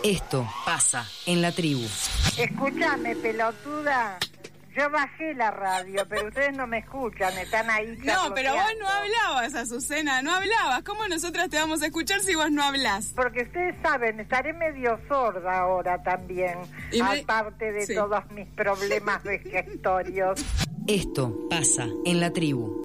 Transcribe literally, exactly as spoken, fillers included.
Esto pasa en la tribu. Escúchame, pelotuda. Yo bajé la radio, pero ustedes no me escuchan, están ahí. No, pero vos no hablabas, Azucena, no hablabas. ¿Cómo nosotras te vamos a escuchar si vos no hablás? Porque ustedes saben, estaré medio sorda ahora también, me... aparte de sí. todos mis problemas vegetorios. Esto pasa en la tribu.